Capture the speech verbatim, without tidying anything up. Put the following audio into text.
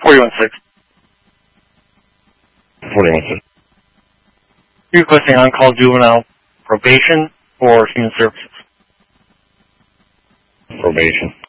forty-one six. forty-one six. Requesting on-call juvenile probation or human services. Probation.